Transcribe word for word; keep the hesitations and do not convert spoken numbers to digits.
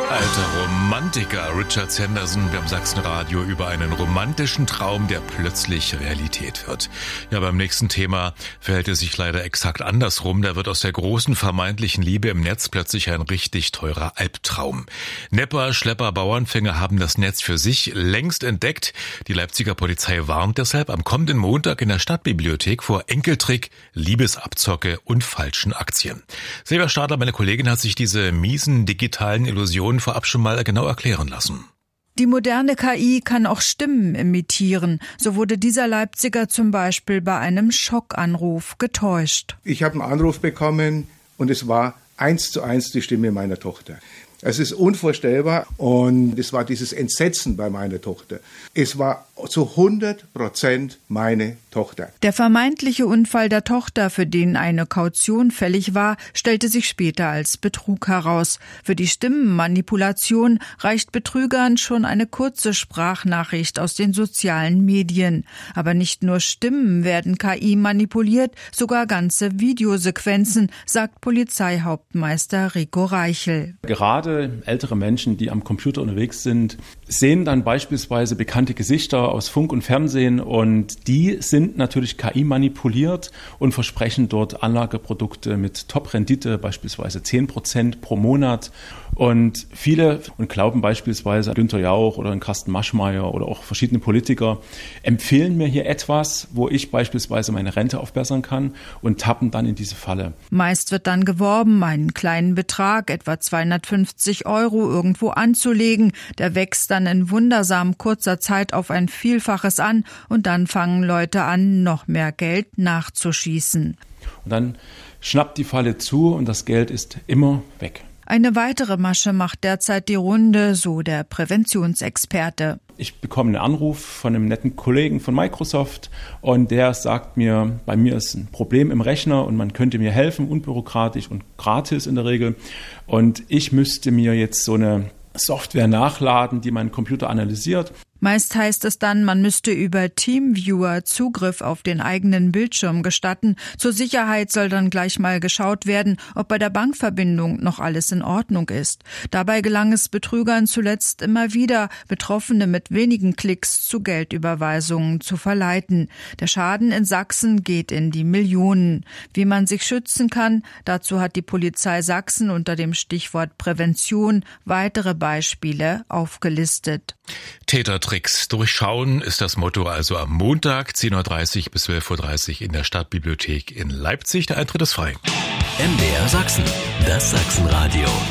Alter Romantiker Richard Sanderson beim Sachsenradio über einen romantischen Traum, der plötzlich Realität wird. Ja, beim nächsten Thema verhält es sich leider exakt andersrum. Da wird aus der großen vermeintlichen Liebe im Netz plötzlich ein richtig teurer Albtraum. Nepper, Schlepper, Bauernfänger haben das Netz für sich längst entdeckt. Die Leipziger Polizei warnt deshalb am kommenden Montag in der Stadtbibliothek vor Enkeltrick, Liebesabzocke und falschen Aktien. Silvia Stadler, meine Kollegin, hat sich diese miesen digitalen Illusionen vorab schon mal genau erklären lassen. Die moderne K I kann auch Stimmen imitieren. So wurde dieser Leipziger zum Beispiel bei einem Schockanruf getäuscht. Ich habe einen Anruf bekommen und es war eins zu eins die Stimme meiner Tochter. Es ist unvorstellbar und es war dieses Entsetzen bei meiner Tochter. Es war zu hundert Prozent meine Tochter. Der vermeintliche Unfall der Tochter, für den eine Kaution fällig war, stellte sich später als Betrug heraus. Für die Stimmenmanipulation reicht Betrügern schon eine kurze Sprachnachricht aus den sozialen Medien. Aber nicht nur Stimmen werden K I manipuliert, sogar ganze Videosequenzen, sagt Polizeihauptmeister Rico Reichel. Gerade ältere Menschen, die am Computer unterwegs sind, sehen dann beispielsweise bekannte Gesichter aus Funk und Fernsehen und die sind natürlich K I manipuliert und versprechen dort Anlageprodukte mit Top-Rendite, beispielsweise zehn Prozent pro Monat. Und viele und glauben beispielsweise Günther Jauch oder Carsten Maschmeyer oder auch verschiedene Politiker empfehlen mir hier etwas, wo ich beispielsweise meine Rente aufbessern kann und tappen dann in diese Falle. Meist wird dann geworben, einen kleinen Betrag, etwa zweihundertfünfzig Euro, irgendwo anzulegen. Der wächst dann in wundersam kurzer Zeit auf ein Vielfaches an und dann fangen Leute an, noch mehr Geld nachzuschießen. Und dann schnappt die Falle zu und das Geld ist immer weg. Eine weitere Masche macht derzeit die Runde, so der Präventionsexperte. Ich bekomme einen Anruf von einem netten Kollegen von Microsoft und der sagt mir, bei mir ist ein Problem im Rechner und man könnte mir helfen, unbürokratisch und gratis in der Regel. Und ich müsste mir jetzt so eine Software nachladen, die meinen Computer analysiert. Meist heißt es dann, man müsste über TeamViewer Zugriff auf den eigenen Bildschirm gestatten. Zur Sicherheit soll dann gleich mal geschaut werden, ob bei der Bankverbindung noch alles in Ordnung ist. Dabei gelang es Betrügern zuletzt immer wieder, Betroffene mit wenigen Klicks zu Geldüberweisungen zu verleiten. Der Schaden in Sachsen geht in die Millionen. Wie man sich schützen kann, dazu hat die Polizei Sachsen unter dem Stichwort Prävention weitere Beispiele aufgelistet. Tätertricks durchschauen ist das Motto also am Montag zehn Uhr dreißig bis zwölf Uhr dreißig in der Stadtbibliothek in Leipzig. Der Eintritt ist frei. M D R Sachsen, das Sachsenradio.